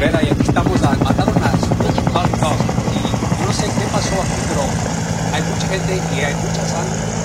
aventurera y aquí mataron a Snoop Dogg y yo no sé qué pasó aquí, pero hay mucha gente y hay mucha sangre.